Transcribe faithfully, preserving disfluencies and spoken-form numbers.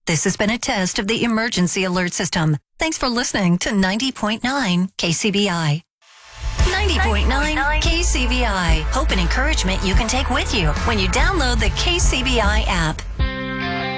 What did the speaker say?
This has been a test of the emergency alert system. Thanks for listening to ninety point nine K C B I. ninety point nine K C B I. Hope and encouragement you can take with you when you download the K C B I app.